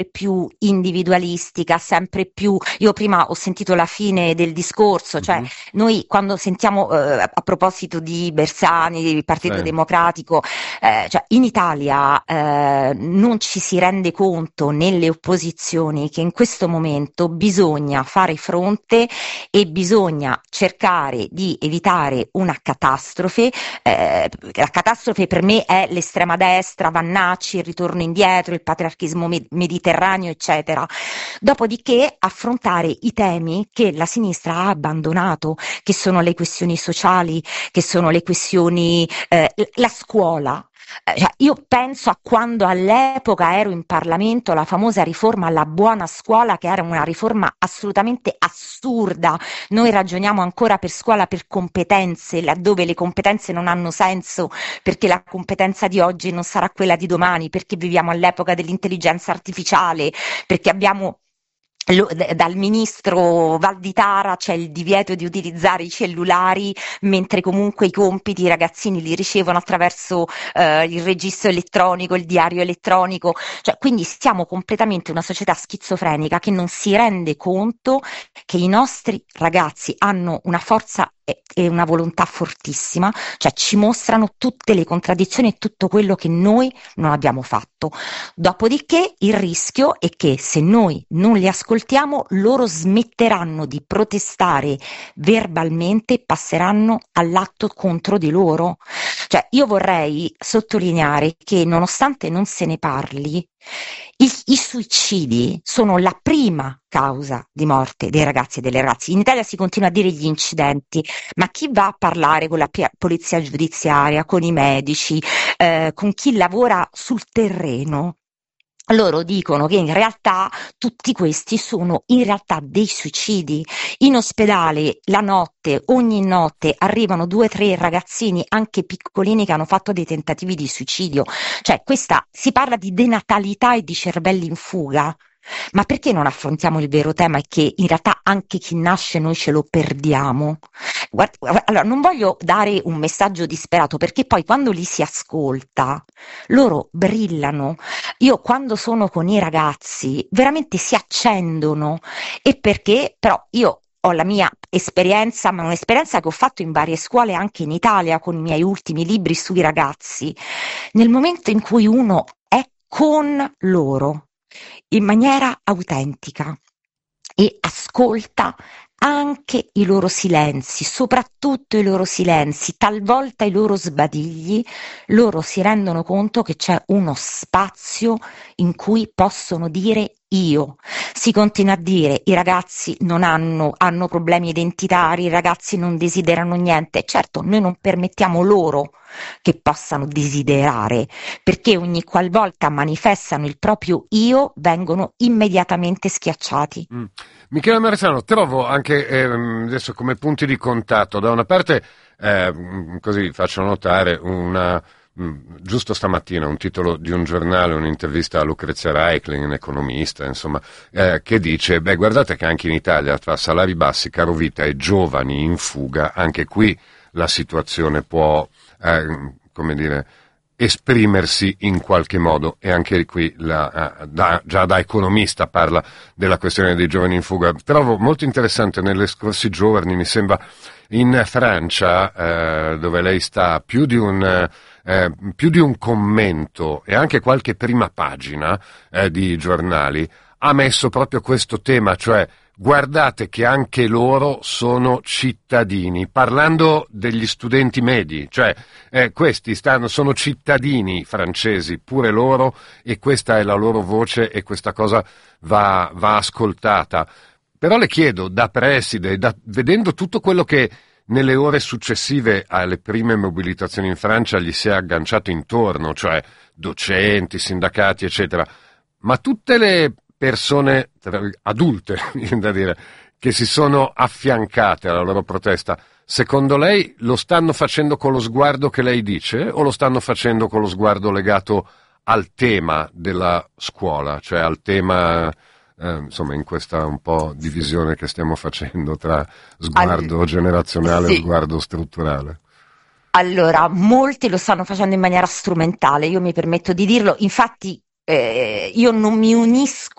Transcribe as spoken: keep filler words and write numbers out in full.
più individualistica, sempre più. Io prima ho sentito la fine del discorso, cioè Mhm. noi quando sentiamo eh, a proposito di Bersani, del Partito Sì. Democratico, eh, cioè in Italia eh, non ci si rende conto nelle opposizioni che in questo momento bisogna fare fronte e bisogna cercare di evitare una catastrofe. Eh, la catastrofe per me è l'estrema destra, Vannacci, il ritorno indietro, il patriarchismo med- mediterraneo, eccetera. Dopodiché affrontare i temi che la sinistra ha abbandonato, che sono le questioni sociali, che sono le questioni, eh, la scuola. Eh, cioè, io penso a quando all'epoca ero in Parlamento, la famosa riforma alla buona scuola, che era una riforma assolutamente assurda. Noi ragioniamo ancora per scuola per competenze, laddove le competenze non hanno senso, perché la competenza di oggi non sarà quella di domani, perché viviamo all'epoca dell'intelligenza artificiale, perché abbiamo lo- d- dal ministro Valditara c'è il divieto di utilizzare i cellulari, mentre comunque i compiti i ragazzini li ricevono attraverso eh, il registro elettronico, il diario elettronico, cioè, quindi siamo completamente una società schizofrenica che non si rende conto che i nostri ragazzi hanno una forza e e una volontà fortissima, cioè ci mostrano tutte le contraddizioni e tutto quello che noi non abbiamo fatto. Dopodiché il rischio è che se noi non li ascoltiamo, loro smetteranno di protestare verbalmente e passeranno all'atto contro di loro. Cioè, io vorrei sottolineare che nonostante non se ne parli, i, i suicidi sono la prima causa di morte dei ragazzi e delle ragazze. In Italia si continua a dire gli incidenti, ma chi va a parlare con la pia- polizia giudiziaria, con i medici, eh, con chi lavora sul terreno? Loro dicono che in realtà tutti questi sono in realtà dei suicidi. In ospedale la notte, ogni notte arrivano due o tre ragazzini, anche piccolini, che hanno fatto dei tentativi di suicidio. Cioè, questa si parla di denatalità e di cervelli in fuga. Ma perché non affrontiamo il vero tema è che in realtà anche chi nasce noi ce lo perdiamo? Guarda, guarda, allora, non voglio dare un messaggio disperato, perché poi quando li si ascolta, loro brillano. Io quando sono con i ragazzi veramente si accendono, e perché però io ho la mia esperienza, ma un'esperienza che ho fatto in varie scuole anche in Italia con i miei ultimi libri sui ragazzi. Nel momento in cui uno è con loro in maniera autentica e ascolta anche i loro silenzi, soprattutto i loro silenzi, talvolta i loro sbadigli, loro si rendono conto che c'è uno spazio in cui possono dire io. Si continua a dire i ragazzi non hanno, hanno problemi identitari, i ragazzi non desiderano niente. Certo, noi non permettiamo loro che possano desiderare, perché ogni qualvolta manifestano il proprio io vengono immediatamente schiacciati. Mm. Michele Marzano, trovo anche ehm, adesso come punti di contatto, da una parte, ehm, così faccio notare, una, mh, giusto stamattina un titolo di un giornale, un'intervista a Lucrezia Reichling, un economista, insomma, eh, che dice, beh, guardate che anche in Italia tra salari bassi, caro vita e giovani in fuga, anche qui la situazione può, eh, come dire, esprimersi in qualche modo, e anche qui la, uh, da, già da economista parla della questione dei giovani in fuga. Trovo molto interessante negli scorsi giorni, mi sembra in Francia, eh, dove lei sta, più di un eh, più di un commento e anche qualche prima pagina eh, di giornali ha messo proprio questo tema, cioè guardate che anche loro sono cittadini, parlando degli studenti medi, cioè eh, questi stanno, sono cittadini francesi, pure loro, e questa è la loro voce e questa cosa va, va ascoltata. Però le chiedo, da preside, da, vedendo tutto quello che nelle ore successive alle prime mobilitazioni in Francia gli si è agganciato intorno, cioè docenti, sindacati, eccetera, ma tutte le persone adulte, da dire, che si sono affiancate alla loro protesta, secondo lei lo stanno facendo con lo sguardo che lei dice o lo stanno facendo con lo sguardo legato al tema della scuola, cioè al tema, eh, insomma, in questa un po' divisione che stiamo facendo tra sguardo Al- generazionale e sì. sguardo strutturale? Allora, molti lo stanno facendo in maniera strumentale, io mi permetto di dirlo, infatti eh, io non mi unisco